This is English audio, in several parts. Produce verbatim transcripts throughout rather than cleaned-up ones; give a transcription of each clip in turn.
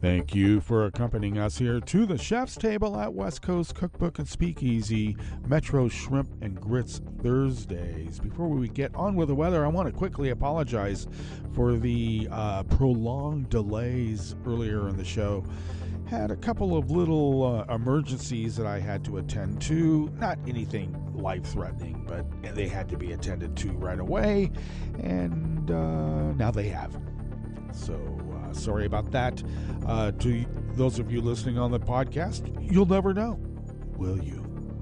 Thank you for accompanying us here to the Chef's Table at West Coast Cookbook and Speakeasy, Metro Shrimp and Grits Thursdays. Before we get on with the weather, I want to quickly apologize for the uh, prolonged delays earlier in the show. Had a couple of little uh, emergencies that I had to attend to. Not anything life-threatening, but they had to be attended to right away, and uh, now they have. So uh, sorry about that. Uh, to those of you listening on the podcast, you'll never know, will you?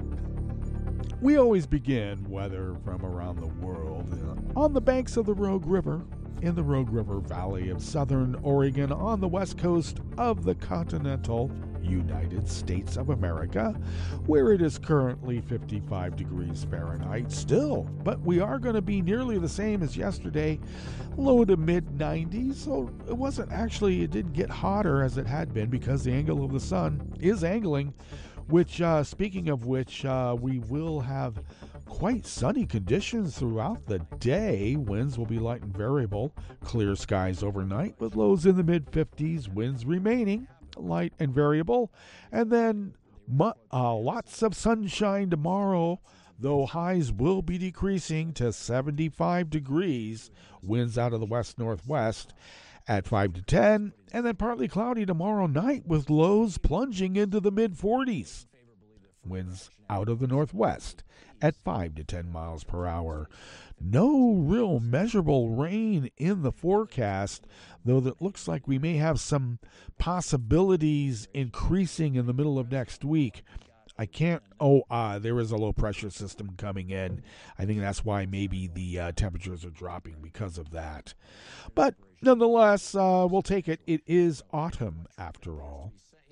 We always begin weather from around the world on the banks of the Rogue River, in the Rogue River Valley of southern Oregon, on the west coast of the continental United States of America, where it is currently fifty-five degrees Fahrenheit still. But we are going to be nearly the same as yesterday, low to mid nineties. So it wasn't actually, it didn't get hotter as it had been because the angle of the sun is angling, which, uh, speaking of which, uh, we will have quite sunny conditions throughout the day. Winds will be light and variable. Clear skies overnight with lows in the mid fifties. Winds remaining light and variable. And then uh, lots of sunshine tomorrow, though highs will be decreasing to seventy-five degrees. Winds out of the west-northwest at five to ten. And then partly cloudy tomorrow night with lows plunging into the mid forties. Winds out of the northwest at five to ten miles per hour. No real measurable rain in the forecast, though that looks like we may have some possibilities increasing in the middle of next week. I can't, oh, uh, there is a low pressure system coming in. I think that's why maybe the uh, temperatures are dropping because of that. But nonetheless, uh, we'll take it. It is autumn after all.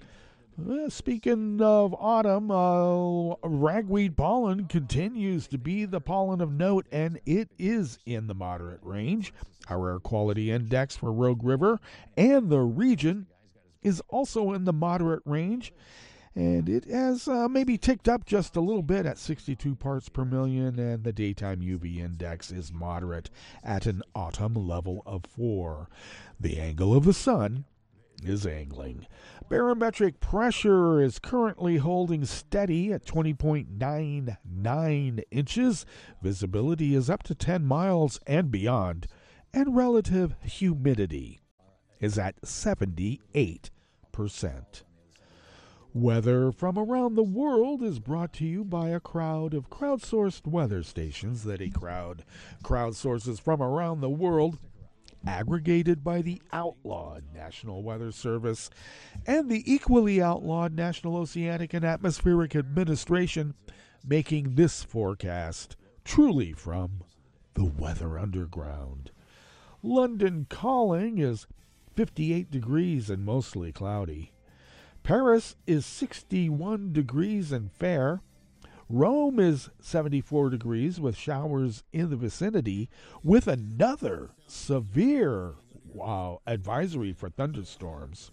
Uh, speaking of autumn, uh, ragweed pollen continues to be the pollen of note, and it is in the moderate range. Our air quality index for Rogue River and the region is also in the moderate range, and it has uh, maybe ticked up just a little bit at sixty-two parts per million, and the daytime U V index is moderate at an autumn level of four. The angle of the sun is angling. Barometric pressure is currently holding steady at twenty point nine nine inches. Visibility is up to ten miles and beyond. And relative humidity is at seventy-eight percent. Weather from around the world is brought to you by a crowd of crowdsourced weather stations that a crowd crowdsources from around the world, aggregated by the outlawed National Weather Service and the equally outlawed National Oceanic and Atmospheric Administration, making this forecast truly from the Weather Underground. London calling is fifty-eight degrees and mostly cloudy. Paris is sixty-one degrees and fair. Rome is seventy-four degrees with showers in the vicinity, with another severe wow, advisory for thunderstorms.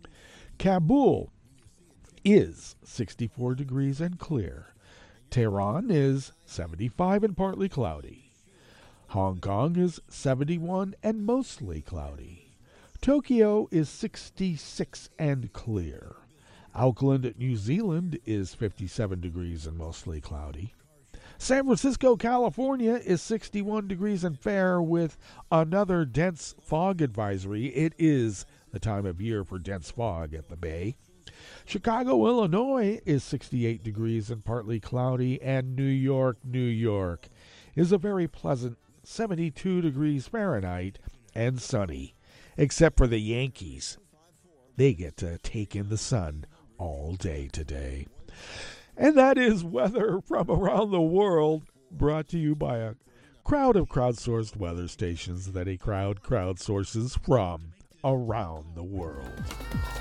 Kabul is sixty-four degrees and clear. Tehran is seventy-five and partly cloudy. Hong Kong is seventy-one and mostly cloudy. Tokyo is sixty-six and clear. Auckland, New Zealand is fifty-seven degrees and mostly cloudy. San Francisco, California is sixty-one degrees and fair with another dense fog advisory. It is the time of year for dense fog at the Bay. Chicago, Illinois is sixty-eight degrees and partly cloudy. And New York, New York is a very pleasant seventy-two degrees Fahrenheit and sunny, except for the Yankees. They get to take in the sun all day today. And that is weather from around the world, brought to you by a crowd of crowdsourced weather stations that a crowd crowdsources from around the world.